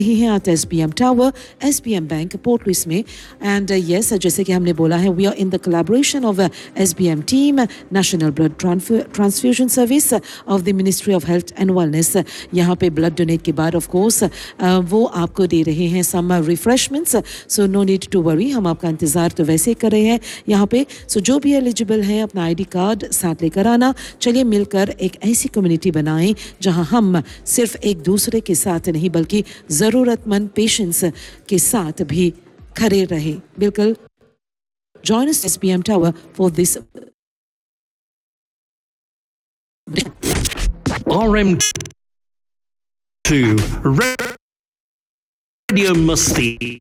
ही हैं eight SBM tower, SBM bank port Louis में। And yes, जैसे कि हमने बोला है, we are in the collaboration of SBM team, national blood transfusion service of the ministry of health and wellness. यहाँ पे blood donate के बाद ऑफ कोर्स वो आपको दे रहे हैं सम refreshments, so no need to worry, हम आपका इंतज़ार तो वैसे ही कर रहे हैं यहाँ पे। सो जो भी एलिजिबल है अपना ID कार्ड साथ लेकर आना। चलिए मिलकर एक ऐसी कम्युनिटी बनाएं जहाँ हम सिर्फ एक दूसरे के साथ नहीं बल्कि ज़रूरतमंद पेशेंट्स के साथ भी खड़े रहे। बिल्कुल, join us SBM Tower for this RM2 Radio Musti.